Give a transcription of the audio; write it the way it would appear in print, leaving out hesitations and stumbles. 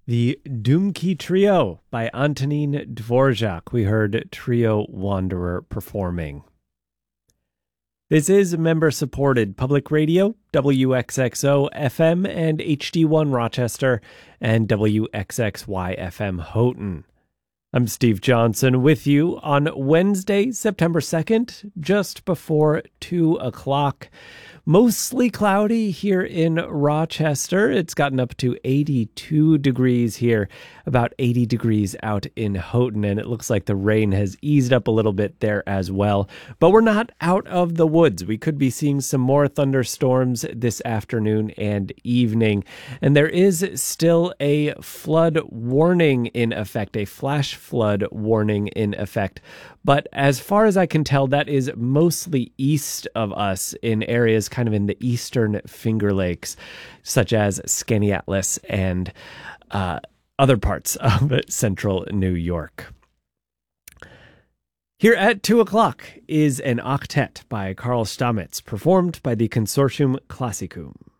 The Dumki Trio by Antonin Dvorak. We heard Trio Wanderer performing. This is member-supported public radio, WXXO FM and HD1 Rochester, and WXXY FM Houghton. I'm Steve Johnson with you on Wednesday, September 2nd, just before 2 o'clock. Mostly cloudy here in Rochester. It's gotten up to 82 degrees here, about 80 degrees out in Houghton, and it looks like the rain has eased up a little bit there as well. But we're not out of the woods. We could be seeing some more thunderstorms this afternoon and evening, and there is still a flood warning in effect, a flash flood warning in effect. But as far as I can tell, that is mostly east of us in areas kind of in the eastern Finger Lakes, such as Skaneateles and other parts of central New York. Here at 2 o'clock is an octet by Karl Stamitz, performed by the Consortium Classicum.